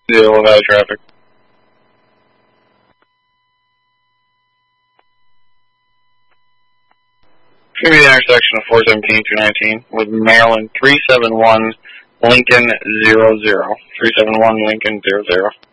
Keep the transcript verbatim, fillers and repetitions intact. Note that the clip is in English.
Zero Valley traffic. Should be the intersection of four seventeen two nineteen with Maryland three seven one Lincoln zero zero. three seven one Lincoln zero zero.